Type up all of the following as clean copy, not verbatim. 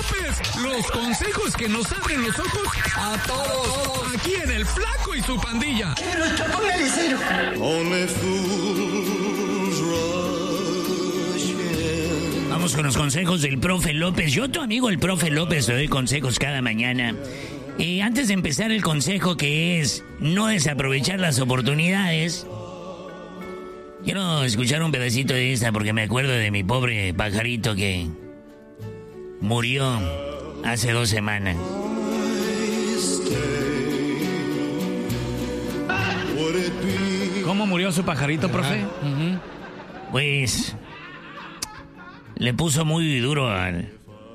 López. Los consejos que nos abren los ojos a todos. Aquí en El Flaco y su pandilla. Póngale cero. Vamos con los consejos del profe López. Yo, tu amigo el profe López, te doy consejos cada mañana. Antes de empezar el consejo, que es no desaprovechar las oportunidades, quiero escuchar un pedacito de esta porque me acuerdo de mi pobre pajarito que murió hace 2 semanas. ¿Cómo murió su pajarito, profe? Pues le puso muy duro al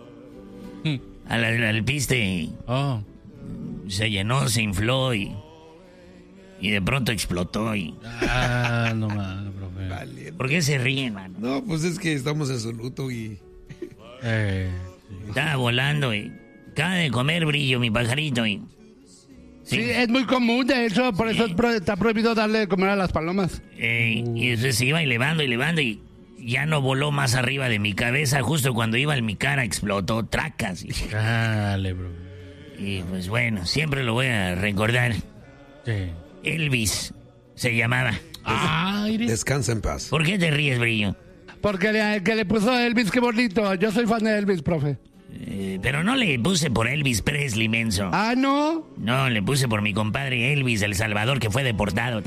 piste y se llenó, se infló y de pronto explotó y... no mames, profe. Vale. ¿Por qué se ríen, mano? No, pues es que estamos en su luto y... Estaba volando y acaba de comer brillo mi pajarito y... Sí, es muy común, de hecho, por eso está prohibido darle de comer a las palomas. Y entonces se iba elevando y ya no voló más arriba de mi cabeza. Justo cuando iba en mi cara explotó, tracas. Dale, bro. Y pues bueno, siempre lo voy a recordar. Sí. Elvis se llamaba. Descansa en paz. ¿Por qué te ríes, brillo? Porque que le puso Elvis, qué bonito. Yo soy fan de Elvis, profe. Pero no le puse por Elvis Presley, menso. Ah, ¿no? No, le puse por mi compadre Elvis, El Salvador, que fue deportado.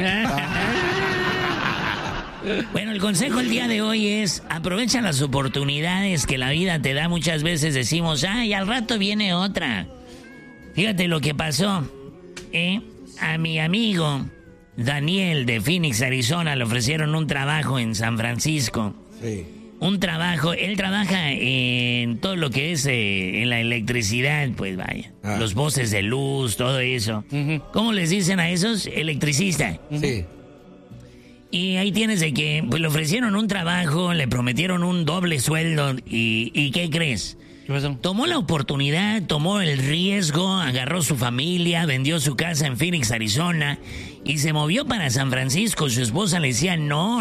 Bueno, el consejo el día de hoy es aprovecha las oportunidades que la vida te da. Muchas veces decimos, ay, al rato viene otra. Fíjate lo que pasó. A mi amigo Daniel de Phoenix, Arizona, le ofrecieron un trabajo en San Francisco. Sí. Un trabajo, él trabaja en todo lo que es en la electricidad, pues vaya. Los postes de luz, todo eso. ¿Cómo les dicen a esos? Electricista. Sí. Y ahí tienes de que pues, le ofrecieron un trabajo, le prometieron un doble sueldo y ¿qué crees? ¿Qué pasó? Tomó la oportunidad, tomó el riesgo, agarró su familia, vendió su casa en Phoenix, Arizona y se movió para San Francisco. Su esposa le decía, no.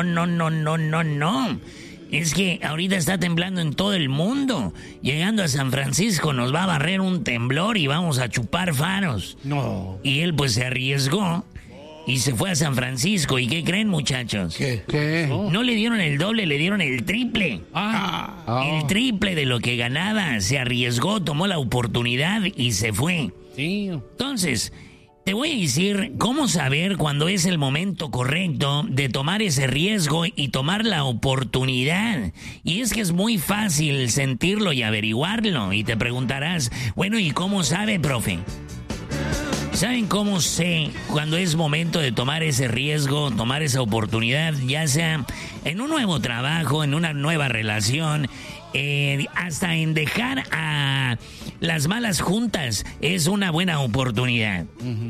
Es que ahorita está temblando en todo el mundo. Llegando a San Francisco nos va a barrer un temblor y vamos a chupar faros. No. Y él pues se arriesgó y se fue a San Francisco. ¿Y qué creen, muchachos? ¿Qué? No le dieron el doble, le dieron el triple. El triple de lo que ganaba. Se arriesgó, tomó la oportunidad y se fue. Sí. Entonces, te voy a decir cómo saber cuándo es el momento correcto de tomar ese riesgo y tomar la oportunidad. Y es que es muy fácil sentirlo y averiguarlo. Y te preguntarás, bueno, ¿y cómo sabe, profe? ¿Saben cómo sé cuando es momento de tomar ese riesgo, tomar esa oportunidad, ya sea en un nuevo trabajo, en una nueva relación, hasta en dejar a las malas juntas? Es una buena oportunidad.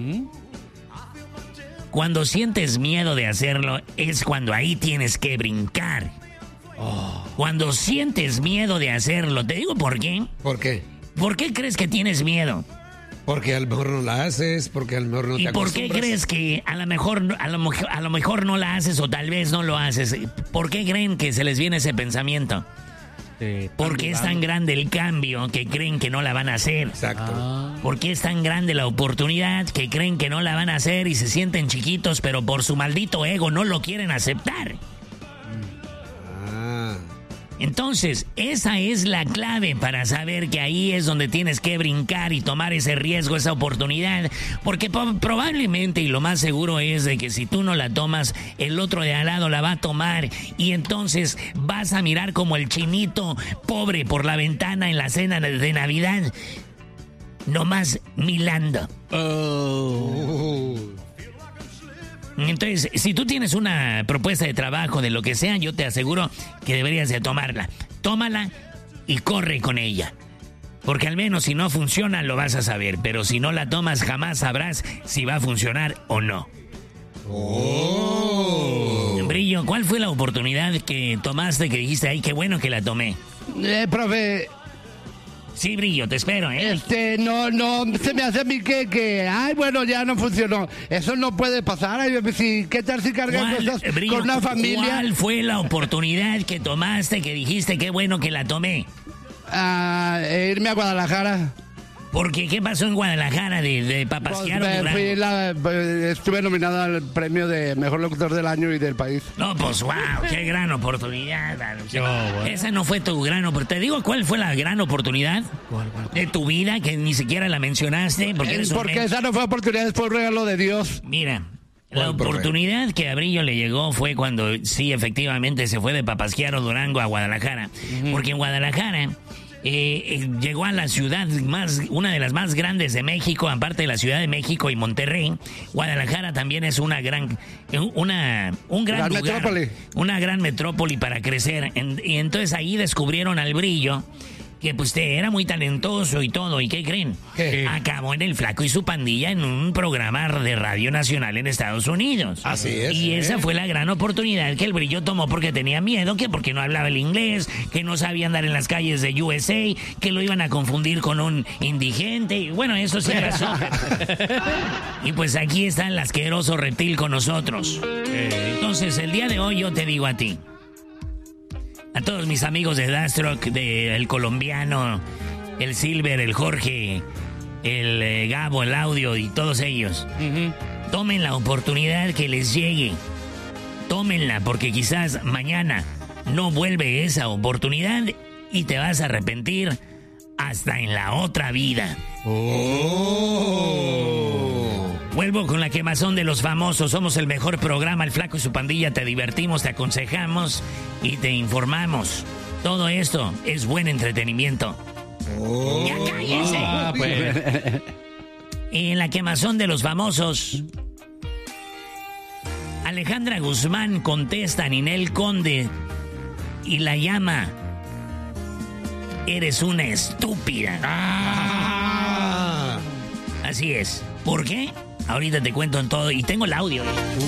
Cuando sientes miedo de hacerlo, es cuando ahí tienes que brincar. Cuando sientes miedo de hacerlo, te digo por qué. ¿Por qué? ¿Por qué crees que tienes miedo? Porque a lo mejor no la haces, porque a lo mejor no te ¿Y por acostumbras. qué crees que a lo mejor no la haces o tal vez no lo haces? ¿Por qué creen que se les viene ese pensamiento? Porque es tan grande el cambio que creen que no la van a hacer. Exacto. Porque es tan grande la oportunidad que creen que no la van a hacer y se sienten chiquitos, pero por su maldito ego no lo quieren aceptar. Entonces, esa es la clave para saber que ahí es donde tienes que brincar y tomar ese riesgo, esa oportunidad. Porque probablemente, y lo más seguro es de que si tú no la tomas, el otro de al lado la va a tomar. Y entonces vas a mirar como el chinito pobre por la ventana en la cena de Navidad. Nomás milando. Entonces, si tú tienes una propuesta de trabajo, de lo que sea, yo te aseguro que deberías de tomarla. Tómala y corre con ella. Porque al menos si no funciona, lo vas a saber. Pero si no la tomas, jamás sabrás si va a funcionar o no. Brillo, ¿cuál fue la oportunidad que tomaste que dijiste, ay, qué bueno que la tomé? Profe... Sí, Brillo, te espero, No, se me hace a mí ay, bueno, ya no funcionó. Eso no puede pasar. Ay, ¿qué tal si cargas cosas con una familia? ¿Cuál fue la oportunidad que tomaste que dijiste, qué bueno que la tomé? Irme a Guadalajara. Porque, ¿qué pasó en Guadalajara de Papasquiaro Durango? Estuve nominado al premio de Mejor Locutor del Año y del país. No, pues, wow, qué gran oportunidad. Esa no fue tu gran oportunidad. Te digo cuál fue la gran oportunidad de tu vida, que ni siquiera la mencionaste. Porque esa no fue oportunidad, fue un regalo de Dios. Mira, la oportunidad que a Brillo le llegó fue cuando, sí, efectivamente, se fue de Papasquiaro Durango a Guadalajara. Porque en Guadalajara... llegó a la ciudad una de las más grandes de México, aparte de la Ciudad de México y Monterrey. Guadalajara también es un gran lugar, metrópoli. Una gran metrópoli para crecer. Y entonces ahí descubrieron al Brillo, que pues era muy talentoso y todo. ¿Y qué creen? ¿Qué? Acabó en El Flaco y su Pandilla en un programa de Radio Nacional en Estados Unidos. Así es. Y esa fue la gran oportunidad que el Brillo tomó porque tenía miedo, que porque no hablaba el inglés, que no sabía andar en las calles de USA, que lo iban a confundir con un indigente. Y bueno, eso sí pasó. Y pues aquí está el asqueroso reptil con nosotros. Entonces, el día de hoy yo te digo a ti, a todos mis amigos de Dastrock, el colombiano, el Silver, el Jorge, el Gabo, el Audio y todos ellos. Tomen la oportunidad que les llegue. Tómenla, porque quizás mañana no vuelve esa oportunidad y te vas a arrepentir hasta en la otra vida. Vuelvo con la quemazón de los famosos. Somos el mejor programa, El Flaco y su Pandilla. Te divertimos, te aconsejamos y te informamos. Todo esto es buen entretenimiento. ¡Ya cállense! Pues. Y en la quemazón de los famosos, Alejandra Guzmán contesta a Ninel Conde y la llama: eres una estúpida. Así es. ¿Por qué? Ahorita te cuento en todo y tengo el audio.